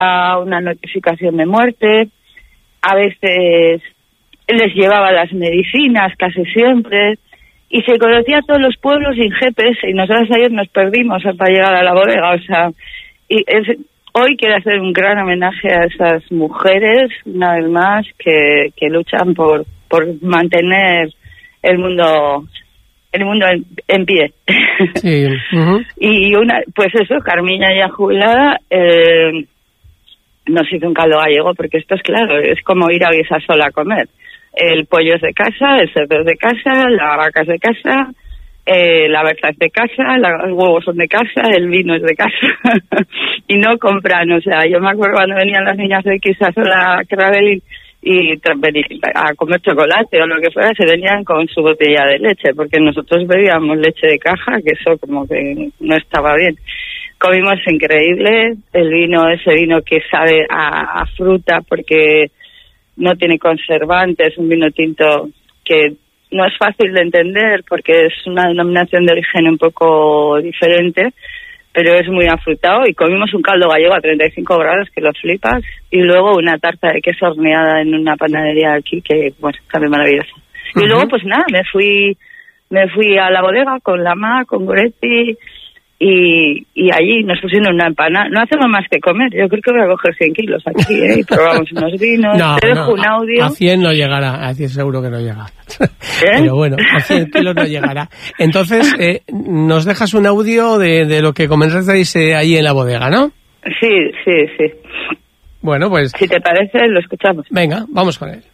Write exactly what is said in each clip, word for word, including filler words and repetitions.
una notificación de muerte, a veces les llevaba las medicinas casi siempre, y se conocía todos los pueblos sin G P S, y nosotros ayer nos perdimos hasta llegar a la bodega, o sea, y es, hoy quiero hacer un gran homenaje a esas mujeres, una vez más, que, que luchan por, por mantener el mundo, el mundo en, en pie. Sí. Uh-huh. Y una, pues eso, Carmiña ya jubilada, eh, nos hizo un caldo gallego, porque esto es claro, es como ir a Guisasola a comer. El pollo es de casa, el cerdo es de casa, la vaca es de casa, eh, la berza es de casa, la, los huevos son de casa, el vino es de casa. Y no compran, o sea, yo me acuerdo cuando venían las niñas de Guisasola a Cravelin y a comer chocolate o lo que fuera, se venían con su botella de leche, porque nosotros bebíamos leche de caja, que eso como que no estaba bien. Comimos increíble, el vino, ese vino que sabe a, a fruta, porque no tiene conservantes, un vino tinto que no es fácil de entender porque es una denominación de origen un poco diferente, pero es muy afrutado. Y comimos un caldo gallego a treinta y cinco grados que lo flipas, y luego una tarta de queso horneada en una panadería aquí que, bueno, también maravillosa. Uh-huh. Y luego pues nada, me fui me fui a la bodega con la Ma, con Goretti, Y, y allí nos pusieron una empanada. No hacemos más que comer. Yo creo que voy a coger cien kilos aquí, ¿eh? Y probamos unos vinos. No, Te dejo no, un audio. A, a cien no llegará. A cien seguro que no llega. ¿Eh? Pero bueno, a cien kilos no llegará. Entonces, eh, nos dejas un audio de, de lo que comenzasteis eh, ahí en la bodega, ¿no? Sí, sí, sí. Bueno, pues... Si te parece, lo escuchamos. Venga, vamos con él.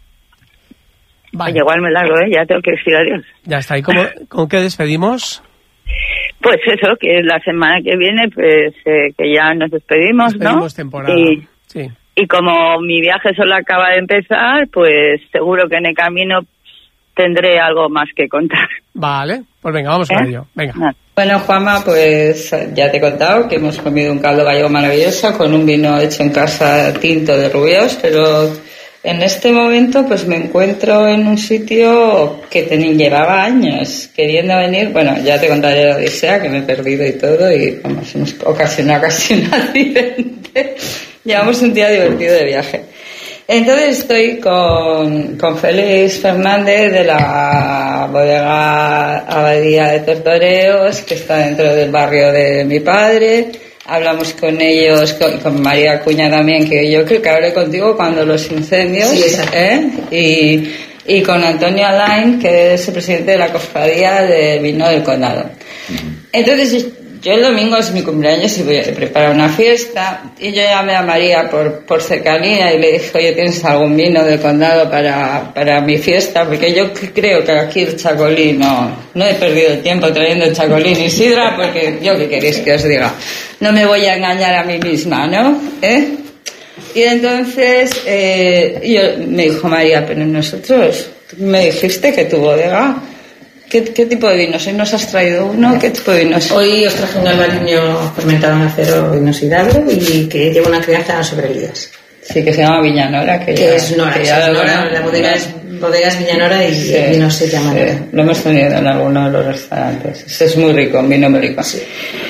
Vale. Oye, igual me largo, ¿eh? Ya tengo que decir adiós. Ya está. ¿Y cómo, con qué despedimos? Pues eso, que la semana que viene, pues eh, que ya nos despedimos, despedimos ¿no? temporada. Y, sí. Y como mi viaje solo acaba de empezar, pues seguro que en el camino tendré algo más que contar. Vale, pues venga, vamos ¿Eh? con ello. Venga. Ah. Bueno, Juanma, pues ya te he contado que hemos comido un caldo gallego maravilloso con un vino hecho en casa tinto de Rubios, pero en este momento pues me encuentro en un sitio que ten, llevaba años queriendo venir. Bueno, ya te contaré la odisea, que me he perdido y todo, y vamos, hemos ocasionado casi un accidente. Llevamos un día divertido de viaje. Entonces estoy con, con Félix Fernández de la bodega Abadía de Tortoreos, que está dentro del barrio de mi padre. Hablamos con ellos, con, con María Acuña también, que yo creo que hablé contigo cuando los incendios, sí, ¿eh? y, y con Antonio Alain, que es el presidente de la cofradía de vino del condado. Uh-huh. Entonces yo el domingo es mi cumpleaños y voy a preparar una fiesta, y yo llamé a María por, por cercanía y le dije, oye, ¿tienes algún vino del condado para, para mi fiesta? Porque yo creo que aquí el chacolí no, no he perdido el tiempo trayendo el chacolí ni sidra, porque yo qué queréis que os diga, no me voy a engañar a mí misma, ¿no? ¿Eh? Y entonces eh, yo, me dijo María, pero nosotros, me dijiste que tu bodega... ¿Qué, ¿Qué tipo de vinos? ¿Hoy nos has traído uno? ¿Qué tipo de vinos? Hoy os traje un albariño fermentado en acero inoxidable y que lleva una crianza sobre Elías. Sí, que se llama Viñanora. Que, que ya, es Nora, que ya es Nora. La bodega es, bodega es Viñanora y sí, el vino se llama sí, Nora. Lo hemos tenido en alguno de los restaurantes. Es muy rico, un vino muy rico. Sí.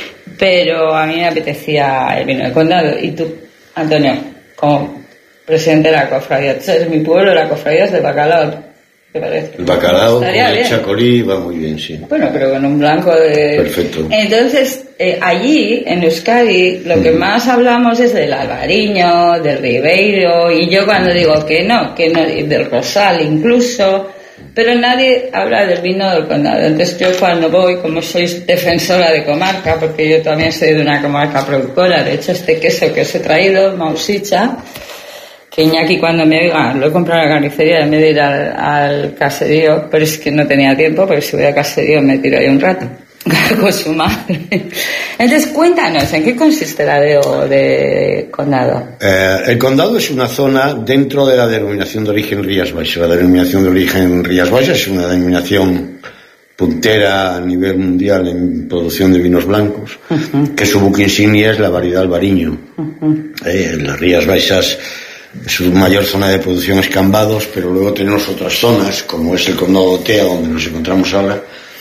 Pero a mí me apetecía el vino del condado. Y tú, Antonio, como presidente de la cofradía, tú sabes, mi pueblo, la cofradía es de Bacalao. ¿Qué parece? El bacalao con el chacolí va muy bien, sí. Bueno, pero con un blanco de... Perfecto. Entonces, eh, allí, en Euskadi, lo que más hablamos es del albariño, del ribeiro, y yo cuando digo que no, que no, del rosal incluso, pero nadie habla del vino del condado. Entonces yo cuando voy, como soy defensora de comarca, porque yo también soy de una comarca productora, de hecho este queso que os he traído, Mausicha, que Iñaki cuando me diga, lo he comprado en la carnicería en vez de ir al, al caserío, pero es que no tenía tiempo, porque si voy al caserío me tiro ahí un rato con su madre. Entonces cuéntanos, ¿en qué consiste la D O de condado? Eh, el condado es una zona dentro de la denominación de origen Rías Baixas. La denominación de origen Rías Baixas es una denominación puntera a nivel mundial en producción de vinos blancos, uh-huh. que su buque insignia es la variedad albariño. Uh-huh. Eh, las Rías Baixas, su mayor zona de producción es Cambados, pero luego tenemos otras zonas, como es el condado de Tea, donde nos encontramos ahora,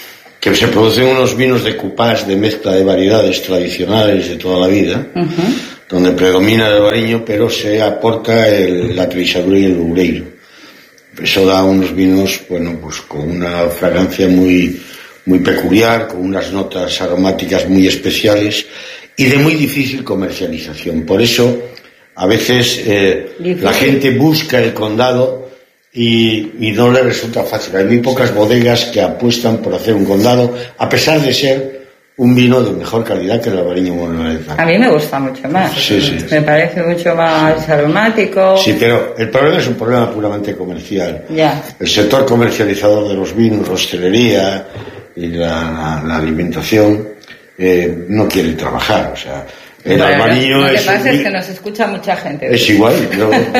que se producen unos vinos de cupás, de mezcla de variedades tradicionales de toda la vida, uh-huh. donde predomina el albariño, pero se aporta el, la trisadura y el loureiro. Eso da unos vinos, bueno, pues con una fragancia muy, muy peculiar, con unas notas aromáticas muy especiales y de muy difícil comercialización. Por eso, a veces eh, la gente busca el condado y, y no le resulta fácil. Hay muy pocas bodegas que apuestan por hacer un condado, a pesar de ser un vino de mejor calidad que el albariño moronesa. A mí me gusta mucho más. Sí, sí. Me parece mucho más aromático. Sí, pero el problema es un problema puramente comercial. Ya. El sector comercializador de los vinos, la hostelería y la, la, la alimentación eh, no quiere trabajar, o sea... El bueno, albariño lo que es pasa un... es que nos escucha mucha gente. Es igual. ¿No? eh,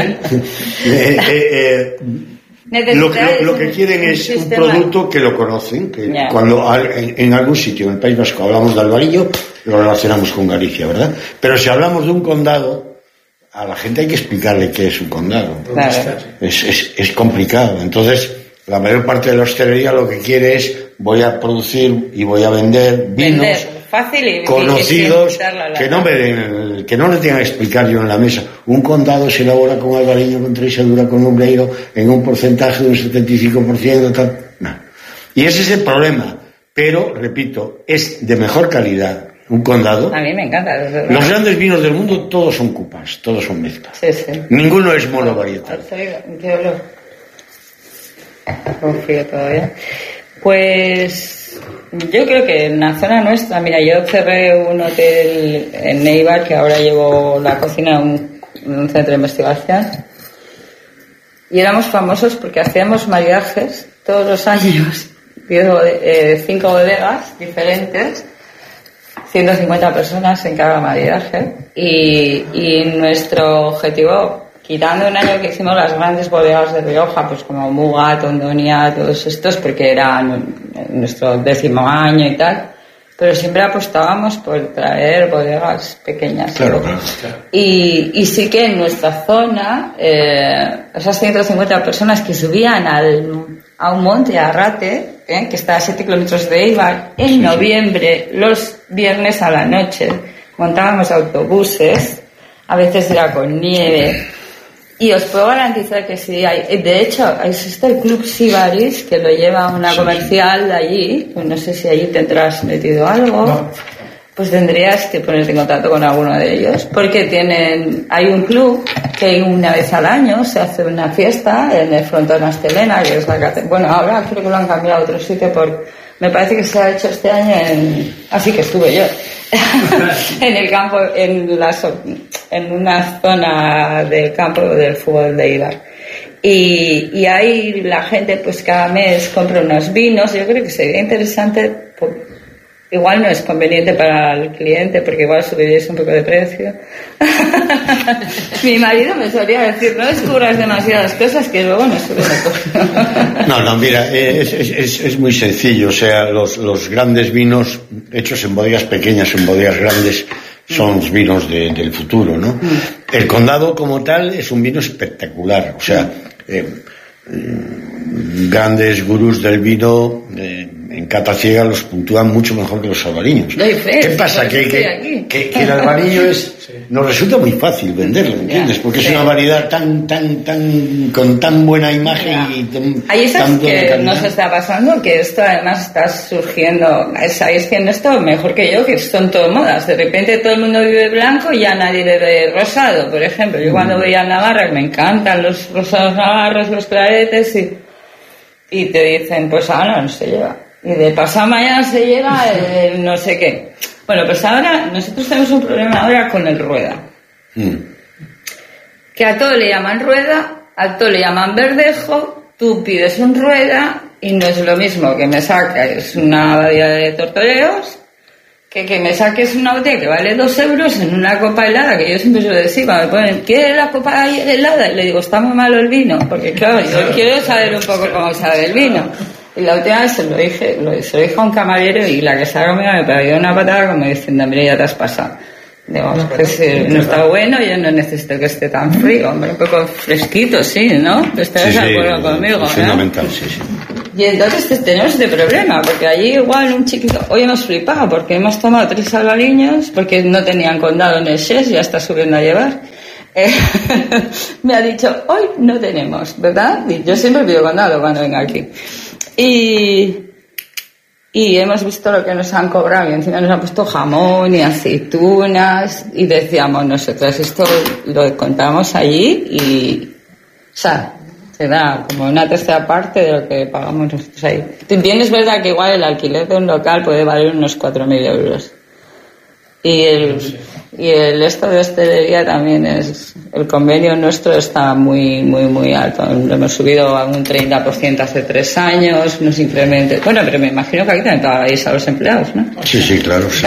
eh, eh, lo, lo, lo que quieren es un producto que lo conocen, que yeah. cuando en, en algún sitio en el País Vasco hablamos de albariño, lo relacionamos con Galicia, ¿verdad? Pero si hablamos de un condado, a la gente hay que explicarle qué es un condado. Claro. Es, es, es complicado. Entonces, la mayor parte de la hostelería lo que quiere es voy a producir y voy a vender vinos vender. Fácil y, conocidos, y la, la, que no me den, que no le tengan que explicar yo en la mesa. Un condado se elabora con albariño, con trisadura, con loureiro, en un porcentaje de un setenta y cinco por ciento, tal. No. Y ese es el problema. Pero, repito, es de mejor calidad un condado. A mí me encanta. Los grandes vinos del mundo todos son cupas, todos son mezclas. Sí, sí. Ninguno es monovarietal. ¿Qué olor? Confío todavía. Pues... yo creo que en la zona nuestra, mira, yo cerré un hotel en Neibar, que ahora llevo la cocina a un, un centro de investigación, y éramos famosos porque hacíamos maridajes todos los años, diez, eh, cinco bodegas diferentes, ciento cincuenta personas en cada maridaje, y, y nuestro objetivo, quitando un año que hicimos las grandes bodegas de Rioja, pues como Muga, Tondonia, todos estos, porque era nuestro décimo año y tal, pero siempre apostábamos por traer bodegas pequeñas. Claro, claro, claro. Y, y sí que en nuestra zona, eh, esas ciento cincuenta personas que subían al, a un monte, a Rate, eh, que está a siete kilómetros de Eibar, en sí, noviembre, sí. Los viernes a la noche, montábamos autobuses, a veces era con nieve. Y os puedo garantizar que sí hay. De hecho, existe el Club Sibaris, que lo lleva una sí, comercial de allí. Pues no sé si allí tendrás metido algo. No. Pues tendrías que ponerte en contacto con alguno de ellos. Porque tienen, hay un club que una vez al año se hace una fiesta en el Frontón Astelena, que es la que, bueno, ahora creo que lo han cambiado a otro sitio por, me parece que se ha hecho este año en, así que estuve yo. en el campo, en, la, en una zona del campo del fútbol de Eibar. Y, y ahí la gente pues cada mes compra unos vinos. Yo creo que sería interesante, por, igual no es conveniente para el cliente porque igual subiréis un poco de precio. Mi marido me solía decir, no descubras demasiadas cosas que luego no suben de precio. No, no, mira, es, es, es muy sencillo. O sea, los, los grandes vinos hechos en bodegas pequeñas, en bodegas grandes, son los vinos de, del futuro, ¿no? El condado como tal es un vino espectacular. O sea, eh, grandes gurús del vino eh, en cata ciega los puntúan mucho mejor que los albariños. ¿Qué pasa? Que, que, que, que el albariño es, nos resulta muy fácil venderlo, ¿entiendes? Porque es una variedad tan, tan, tan, con tan buena imagen y tan, ahí es que nos está pasando, que esto además está surgiendo, sabéis que en esto mejor que yo, que son todo modas, de repente todo el mundo vive blanco y ya nadie bebe rosado, por ejemplo. Yo cuando voy a Navarra, me encantan los rosados navarros, los claretes, y, y te dicen, pues ahora no se lleva. Y de pasado mañana se lleva el no sé qué. Bueno, pues ahora nosotros tenemos un problema ahora con el rueda. Mm. Que a todo le llaman rueda, a todo le llaman verdejo, tú pides un rueda y no es lo mismo que me saques una variedad de tortoreos que que me saques una botella que vale dos euros en una copa helada, que yo siempre suelo decir, cuando me ponen, ¿quieres la copa helada? Y le digo, está muy malo el vino, porque claro, yo quiero saber un poco cómo sabe el vino. Y la última vez se lo dije, lo, se lo dije a un camarero y la que estaba conmigo me pegó una patada como diciendo, mira, ya te has pasado. Digo, no, pues si no está bueno, yo no necesito que esté tan frío, hombre, un poco fresquito, sí, ¿no? ¿Estarás sí, de acuerdo sí, conmigo? Es fundamental, ¿eh? sí, sí. Y entonces pues, tenemos este problema, porque allí igual un chiquito, hoy hemos flipado porque hemos tomado tres albariños porque no tenían condado en el S E S, ya está subiendo a llevar. Eh, me ha dicho, hoy no tenemos, ¿verdad? Y yo siempre pido condado cuando vengo aquí. Y, y hemos visto lo que nos han cobrado y encima nos han puesto jamón y aceitunas y decíamos nosotros, esto lo contamos allí y, o sea, se da como una tercera parte de lo que pagamos nosotros ahí. Bien es verdad que igual el alquiler de un local puede valer unos cuatro mil euros. Y el, y el esto de hostelería también es, el convenio nuestro está muy, muy, muy alto. Lo hemos subido a un treinta por ciento hace tres años, unos incrementos. Bueno, pero me imagino que aquí también pagáis a los empleados, ¿no? Sí, sí, claro, sí.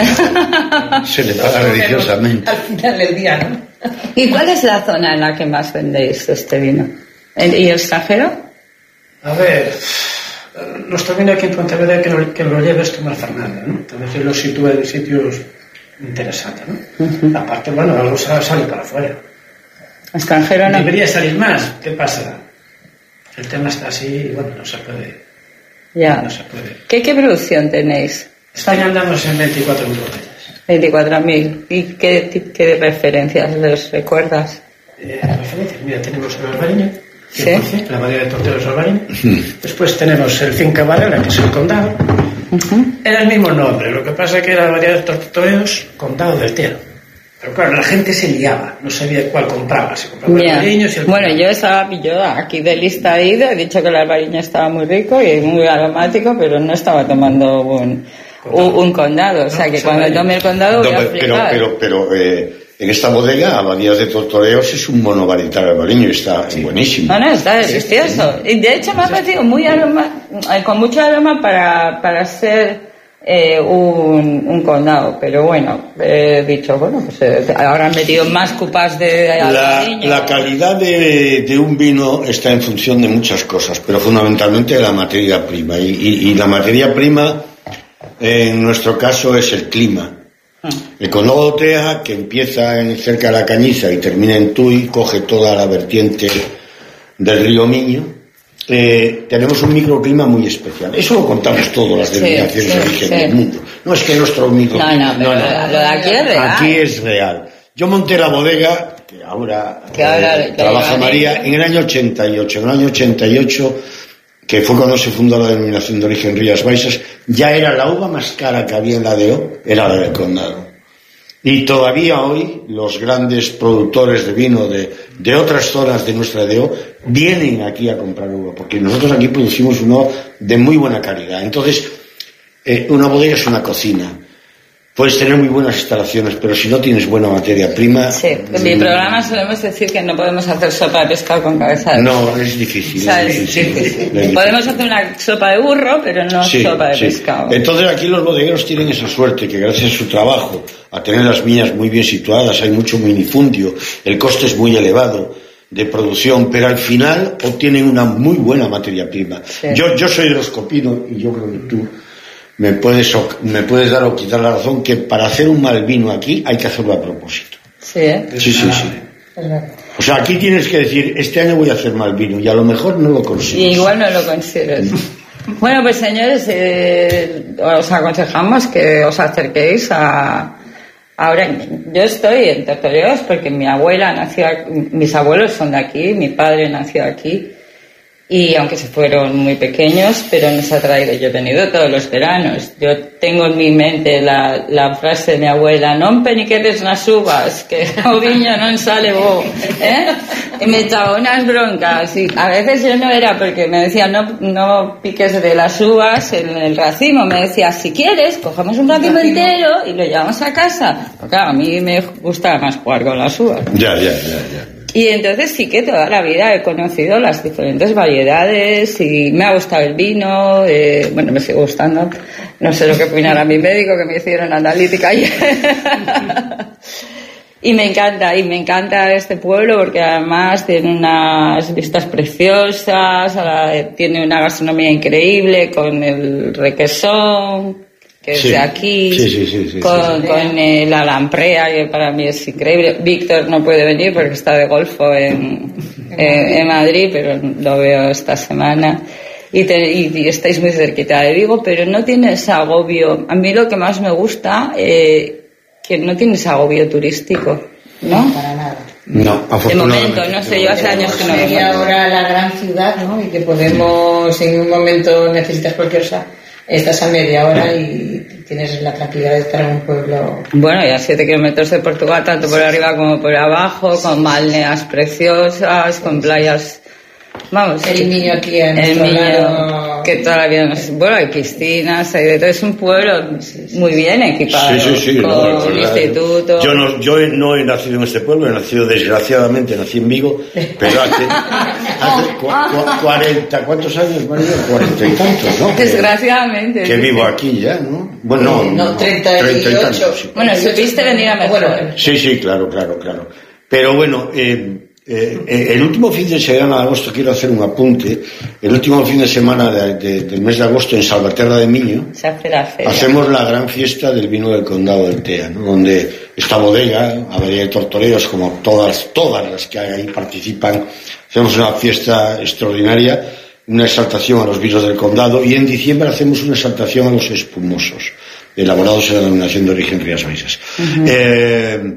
Se le paga religiosamente. Al final del día, ¿no? ¿Y cuál es la zona en la que más vendéis este vino? ¿Y el extranjero? A ver, nuestro vino aquí en Pontevedra que lo, que lo lleva es Tomás Fernández, ¿no? Entonces lo sitúa en sitios interesantes, ¿no? Uh-huh. Aparte, bueno, algo sale para afuera. ¿Extranjero no? Debería salir más, ¿qué pasa? El tema está así y bueno, no se puede. Ya. No se puede. ¿Qué, qué producción tenéis? Este año andamos en veinticuatro mil botellas. veinticuatro mil. ¿Y qué, qué referencias les recuerdas? Eh, referencias, mira, tenemos el albariño. ¿Sí? La variedad de torteros albariño. Uh-huh. Después tenemos el Finca Varela, que es el condado. Uh-huh. Era el mismo nombre, lo que pasa es que era la variedad de torteros condado del Tero. Pero claro, la gente se liaba, no sabía cuál compraba, si compraba yeah. albariños y el Bueno, yo estaba yo aquí de lista ahí, he dicho que el albariño estaba muy rico y muy aromático, pero no estaba tomando un, un, un condado, o sea no, que cuando tome el condado voy no, a flipar. Pero, pero, pero eh, en esta bodega, Abadías de Tortoreos es un monovarietal albariño y está sí. buenísimo. No, no, está delicioso. Y de hecho me ha parecido muy aroma, con mucho aroma para, para ser eh, un, un condado. Pero bueno, he dicho, bueno, pues eh, ahora han metido más cupas de albariño. La, la calidad de, de un vino está en función de muchas cosas, pero fundamentalmente de la materia prima. Y, y, y la materia prima, eh, en nuestro caso, es el clima. El condado de Otrea, que empieza en, cerca de la Cañiza y termina en Tui, coge toda la vertiente del río Miño. Eh, tenemos un microclima muy especial. Eso lo contamos todas las denominaciones sí, sí, de origen sí. del mundo. No es que nuestro microclima... No, no, pero no, no, lo de aquí es real. Aquí es real. Yo monté la bodega, que ahora, que ahora eh, trabaja María, en el año ochenta y ocho. En el año ochenta y ocho, que fue cuando se fundó la denominación de origen Rías Baixas, ya era la uva más cara que había en la D O, era la del condado. Y todavía hoy los grandes productores de vino de, de otras zonas de nuestra D O vienen aquí a comprar uva, porque nosotros aquí producimos uno de muy buena calidad. Entonces, eh, una bodega es una cocina. Puedes tener muy buenas instalaciones, pero si no tienes buena materia prima... Sí, en mi programa solemos decir que no podemos hacer sopa de pescado con cabeza de No, es difícil. O sea, es difícil, es difícil. Es difícil. Podemos hacer una sopa de burro, pero no sí, sopa de sí. pescado. Entonces aquí los bodegueros tienen esa suerte, que gracias a su trabajo, a tener las viñas muy bien situadas, hay mucho minifundio, el coste es muy elevado de producción, pero al final obtienen una muy buena materia prima. Sí. Yo, yo soy de los que opino, y yo creo que tú... Me puedes, me puedes dar o quitar la razón que para hacer un mal vino aquí hay que hacerlo a propósito. Sí, ¿eh? Sí, sí, sí. O sea, aquí tienes que decir, este año voy a hacer mal vino y a lo mejor no lo consigues. Y igual no lo consigues. Bueno, pues señores, eh, os aconsejamos que os acerquéis a... Ahora, yo estoy en Tortoreos porque mi abuela nació aquí, mis abuelos son de aquí, mi padre nació aquí. Y aunque se fueron muy pequeños, pero nos ha traído, yo he venido todos los veranos. Yo tengo en mi mente la, la frase de mi abuela, non peniquetes nas uvas, que o viño non sale bo, ¿eh? Y me echaba unas broncas, y a veces yo no era, porque me decía, no, no piques de las uvas en el racimo, me decía, si quieres, cogemos un racimo entero y lo llevamos a casa. Porque claro, a mí me gusta más jugar con las uvas. Ya, ya, ya, ya. Y entonces sí que toda la vida he conocido las diferentes variedades y me ha gustado el vino, eh, bueno, me sigue gustando, no sé lo que opinará mi médico, que me hicieron analítica ayer. Y me encanta, y me encanta este pueblo porque además tiene unas vistas preciosas, tiene una gastronomía increíble con el requesón, que es sí, de aquí, sí, sí, sí, sí, con, sí. con eh, la lamprea, que para mí es increíble. Víctor no puede venir porque está de golfo en, en, en Madrid, pero lo veo esta semana. y, te, y, y estáis muy cerquita de Vigo, pero no tienes agobio. A mí lo que más me gusta, eh, que no tienes agobio turístico, ¿no? No, para nada. No, afortunadamente. De momento, no sé, yo hace años que no Y ahora la gran ciudad, ¿no? Y que podemos, en un momento necesitas cualquier cosa, estás a media hora y tienes la tranquilidad de estar en un pueblo. Bueno, y a siete kilómetros de Portugal, tanto por arriba como por abajo, con balneas preciosas, con playas. Vamos, El niño aquí en el nuestro niño lado. que todavía no sé, bueno, hay piscinas, hay de todo, es un pueblo muy bien equipado, Sí, sí, sí. con no, un la- instituto. Yo, no, yo he- no he nacido en este pueblo, he nacido desgraciadamente, nací en Vigo, pero hace, hace cua- cua- cuarenta, ¿cuántos años, María? cuarenta y tantos, ¿no? Que- Desgraciadamente. Que sí, vivo sí. aquí ya, ¿no? Bueno, no, No, treinta y ocho. tantos, sí. Bueno, supiste venir a mejor. Bueno, Sí, sí, claro, claro, claro. Pero bueno, eh, eh, eh, el último fin de semana de agosto, quiero hacer un apunte, el último fin de semana de- de- del mes de agosto en Salvaterra de Miño, Se hace la feria. hacemos la gran fiesta del vino del Condado del Tea, ¿no? Donde esta bodega, Abería de Tortoreros, como todas, todas las que ahí participan, hacemos una fiesta extraordinaria, una exaltación a los vinos del condado, y en diciembre hacemos una exaltación a los espumosos, elaborados en la denominación de origen Rías Baixas. eh,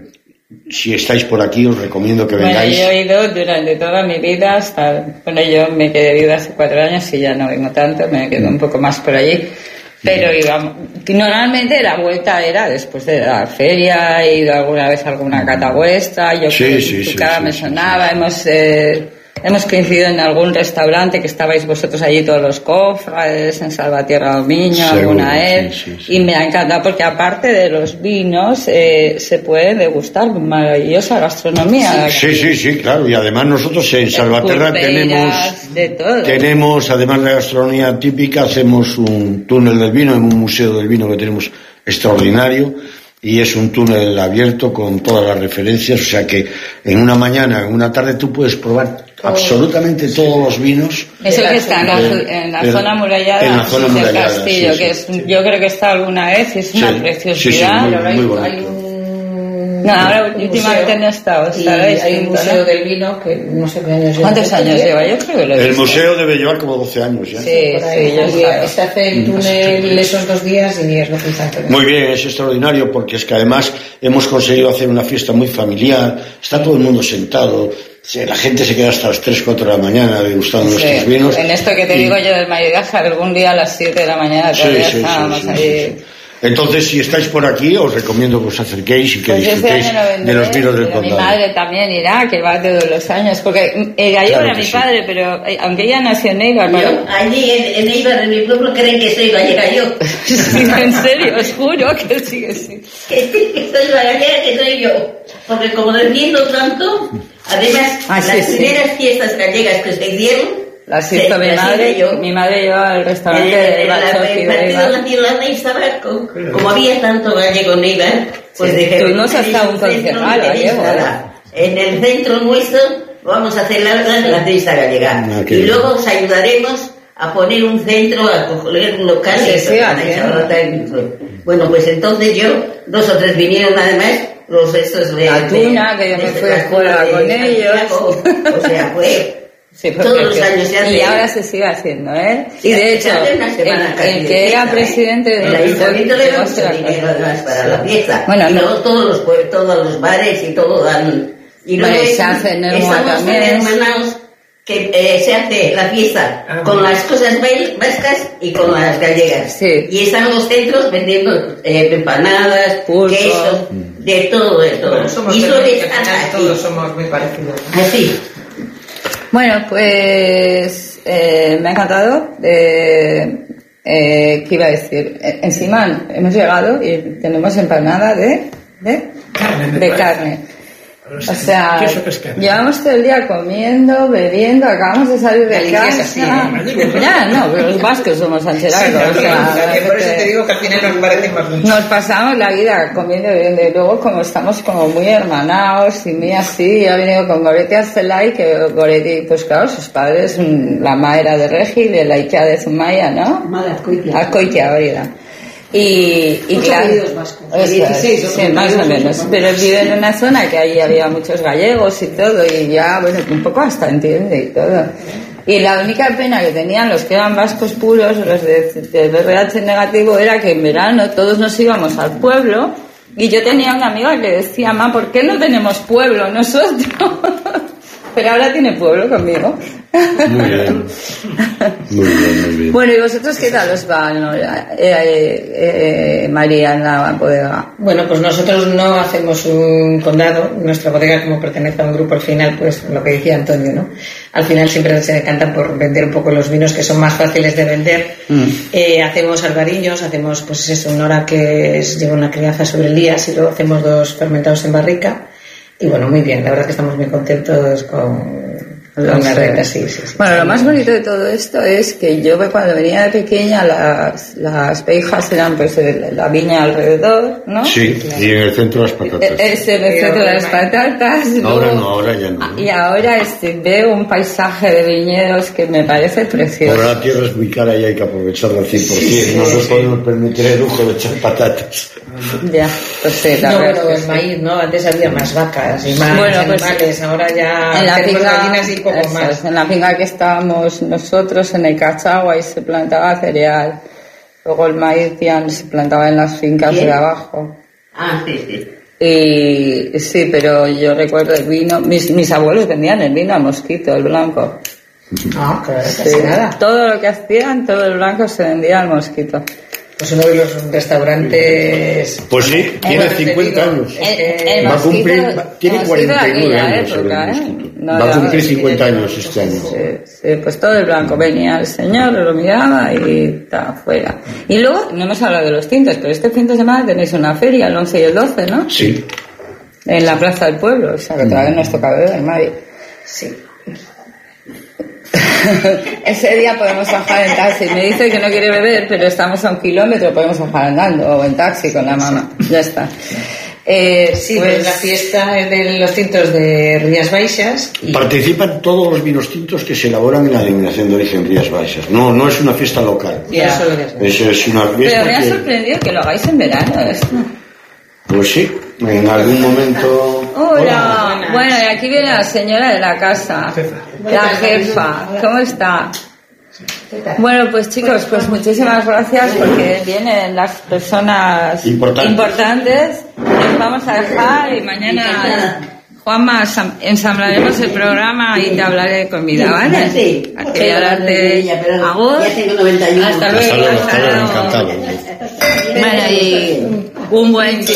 si estáis por aquí, os recomiendo que Bueno, vengáis. yo he ido durante toda mi vida hasta, bueno, yo me quedé viuda hace cuatro años y ya no vengo tanto, me quedo un poco más por allí. Pero íbamos, normalmente la vuelta era después de la feria, he ido alguna vez a alguna cata vuestra, yo Sí, creo que sí, tu sí, cara sí, me sí, sonaba, hemos eh, hemos coincidido en algún restaurante que estabais vosotros allí todos los cofrades, en Salvatierra do Miño, Seguro, alguna vez, sí, sí, sí. y me ha encantado porque aparte de los vinos eh, se puede degustar maravillosa gastronomía. Sí, sí, sí, claro. Y además nosotros en Salvaterra Pulpeiras, tenemos, de todo. tenemos, además de gastronomía típica, hacemos un túnel del vino, en un museo del vino que tenemos extraordinario, y es un túnel abierto con todas las referencias, o sea que en una mañana, en una tarde tú puedes probar absolutamente todos los vinos. Eso que está en la, de- en la de- zona amurallada, en la zona del amurallada, castillo, sí, que sí, es, sí. yo creo que está alguna vez y es una Sí, preciosidad. sí, sí, muy- Ahora hay, muy bonito. hay un... No, ahora un últimamente museo, no he estado, y estará hay un distinto, museo ¿no? del vino que no sé qué años lleva. ¿Cuántos años lleva? Yo creo que lo he El visto. museo debe llevar como doce años ya. Sí, Por ahí, sí, yo y estaba. se hace el túnel esos dos días y es lo que está. Muy bien, es extraordinario porque es que además hemos conseguido hacer una fiesta muy familiar, está todo el mundo sentado, se- la gente se queda hasta las tres, cuatro de la mañana degustando Sí, nuestros vinos. en esto que te Y- digo yo del maridaje, algún día a las siete de la mañana Sí, todavía sí, sí, estábamos sí, ahí. sí, sí. Entonces, si estáis por aquí, os recomiendo que os acerquéis y que Pues yo este disfrutéis año lo vendré, de los vinos del pero mi condado. madre también irá, que va todos los años, porque el gallego Claro era que mi sí. padre, pero eh, aunque ella nació en Eibar, Yo, pero- allí en, en Eibar, en mi pueblo, creen que soy gallega yo. Sí, en serio, os juro que sí, que sí. Que, que soy gallega, que soy yo. Porque como defiendo tanto, además, Ah, sí, las sí. primeras fiestas gallegas que se hicieron, Las hizo se- mi las madre, hice yo. mi madre llevaba al En, restaurante en- de en la- Bachofi el de Partido Eibar. Nacional de Eibar, co- como había tanto gallego en Eibar, pues Sí, dije, tuvimos hasta "En un el centro concejal no tenéis gallego, nada. En el centro nuestro vamos a hacer la, la, la fiesta gallega. Ah, qué y bien. luego os ayudaremos a poner un centro, a coger un local. Sí, y sí, eso, haciendo. Charlota y- Bueno, pues entonces yo, dos o tres vinieron además, los estos de... La Tuna, que yo me fui a escuela de con ellos. Santiago. O sea, fue... Sí, porque Todos los que- años se hace. Y ahora se sigue haciendo, ¿eh? Sí, Y de se hecho, hace una semana el, casi el de que era fiesta, ¿eh? presidente El del ayuntamiento le da mucho Ostras, dinero además para la fiesta. Bueno, y no. luego todos los, pue- todos los bares y todo dan... Y luego Bueno, se es- hace en Nermoa estamos también. tan hermanados que eh, se hace la fiesta Ah, con bueno. las cosas bail- vascas y con las gallegas. Sí. Y están los centros vendiendo eh, empanadas, Pulso. queso, de todo, de todo. Bueno, somos y de- suele que al estar final así. todos somos muy parecidos. Así. Bueno, pues eh, me ha encantado. Eh, eh, ¿Qué iba a decir? Eh, Encima hemos llegado y tenemos empanada de, de, Carne, me de parece. carne. O sea, Queso pescado. llevamos todo el día comiendo, bebiendo, acabamos de salir de Galicia es casa. así, ¿eh? Ya, no, pero los vascos somos ancheracos. o sea, Por eso que- te digo que al final nos parecemos mucho. nos pasamos la vida comiendo y bebiendo y luego como estamos como muy hermanados y muy así, yo he venido con Goretti a Celay, que Goretti, pues claro, sus padres, mm, la ma era de Regi, de la Ikea de Zumaya, ¿no? Mala Azcoitia. Azcoitia, ahorita. Y, y Ocho claro, apellidos vascos. eso es, dieciséis, sí, ocho más o apellidos menos, vascos. pero vive en una zona que ahí había muchos gallegos y todo, y ya, bueno, un poco hasta entiende y todo. Y la única pena que tenían los que eran vascos puros, los de, de B R H negativo, era que en verano todos nos íbamos al pueblo y yo tenía una amiga que decía, mamá, ¿por qué no tenemos pueblo nosotros? Pero ahora tiene pueblo conmigo. Muy bien. Muy bien, muy bien. Bueno, ¿y vosotros qué tal os va, no? eh, eh, eh, María, en la bodega? Bueno, pues nosotros no hacemos un condado. Nuestra bodega, como pertenece a un grupo, al final, pues lo que decía Antonio, ¿no? Al final siempre se decantan por vender un poco los vinos que son más fáciles de vender. Mm. Eh, hacemos albariños, hacemos, pues eso, un hora que es, lleva una crianza sobre el día, y luego hacemos dos fermentados en barrica. Y bueno, muy bien, la verdad es que estamos muy contentos con la regla, sí, sí, sí. Bueno, lo más bonito de todo esto es que yo cuando venía de pequeña las, las peijas eran pues la viña alrededor, ¿no? Sí, claro. Y en el centro las patatas. Es en el centro de las patatas. Ahora luego, no, ahora ya no. Y ahora este, veo un paisaje de viñedos que me parece precioso. Ahora la tierra es muy cara y hay que aprovecharla al cien por ciento. Sí, no nos sí. podemos permitir el lujo de echar patatas. Ya, pues sí, la no, verdad. Bueno, el maíz, ¿no? Antes había más vacas y más bueno, animales, pues, ahora ya en la tenemos finca, gallinas y poco eso, más. En la finca que estábamos nosotros, en el Cachagua, ahí se plantaba cereal. Luego el maíz ya no se plantaba en las fincas ¿Bien? de abajo. Ah, sí, sí. Y sí, pero yo recuerdo el vino, mis, mis abuelos vendían el vino a mosquito, el blanco. Ah, claro, sí, nada. Todo lo que hacían, todo el blanco se vendía al mosquito. Pues uno de los restaurantes. Pues sí, tiene cincuenta años. El, el va a cumplir, mosquito, tiene cuarenta y nueve años. Época, ¿eh? No, va a cumplir cincuenta años este año. Sí, sí, pues todo el blanco. Venía el señor, lo miraba y estaba fuera. Y luego, no hemos hablado de los tintos, pero este fin de semana tenéis una feria, el once y el doce, ¿no? Sí. En la Plaza del Pueblo, o sea que todavía no nos toca beber, Mari. Sí. Ese día podemos bajar en taxi. Me dice que no quiere beber, pero estamos a un kilómetro, podemos bajar andando o en taxi con la mamá. Ya está. Eh, sí, pues... pues la fiesta es de los tintos de Rías Baixas. Y... Participan todos los vinos tintos que se elaboran en la denominación de origen Rías Baixas. No, no es una fiesta local. Yeah. Eso es una fiesta. Pero me ha que... sorprendido que lo hagáis en verano esto. Pues sí, en algún momento. Hola. Hola. Bueno, y aquí viene la señora de la casa, la jefa. ¿Cómo está? Bueno, pues chicos, pues muchísimas gracias porque vienen las personas importantes. importantes. Nos vamos a dejar y mañana, Juanma, ensamblaremos el programa y te hablaré de comida, ¿vale? Sí. Voy a hablarte agur. Ya tengo noventa y uno. Hasta luego. Hasta luego, hasta luego, encantado. Bueno, y un buen